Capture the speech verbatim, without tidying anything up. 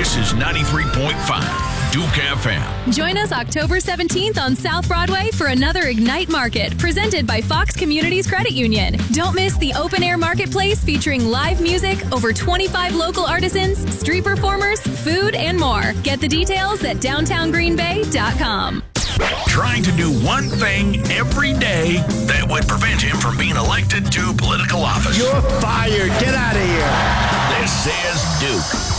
This is ninety-three point five Duke F M. Join us October seventeenth on South Broadway for another Ignite Market presented by Fox Communities Credit Union. Don't miss the open-air marketplace featuring live music, over twenty-five local artisans, street performers, food, and more. Get the details at downtown green bay dot com. Trying to do one thing every day that would prevent him from being elected to political office. You're fired. Get out of here. This is Duke.